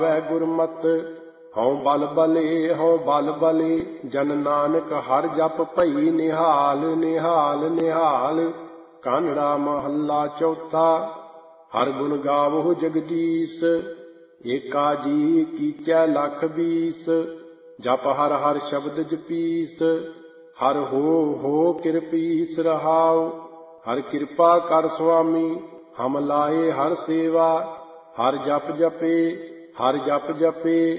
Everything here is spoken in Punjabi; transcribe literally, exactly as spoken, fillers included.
ਵੈ ਗੁਰਮਤਿ ਹਉ ਬਲ ਬਲੇ ਹਉ ਬਲ ਬਲੇ। ਜਨ ਨਾਨਕ ਹਰਿ ਜਪੁ ਭਈ ਨਿਹਾਲ ਨਿਹਾਲ ਨਿਹਾਲ। ਕਾਨੜਾ ਮਹੱਲਾ ਚੌਥਾ। ਹਰਿ ਗੁਣ ਗਾਵਹੁ ਜਗਦੀਸ਼ ਏਕਾ ਜੀ ਕੀਚੈ ਲਖ ਬੀਸ। ਜਪ ਹਰਿ ਹਰਿ ਸ਼ਬਦ ਜਪੀਸ ਹਰਿ ਹੋ ਹੋ ਕਿਰਪੀਸ ਰਹਾਉ। ਹਰਿ ਕਿਰਪਾ ਕਰ ਸੁਆਮੀ ਹਮ ਲਾਏ ਹਰਿ ਸੇਵਾ। ਹਰਿ ਜਪ ਜਪੇ ਹਰਿ ਜਪ ਜਪੇ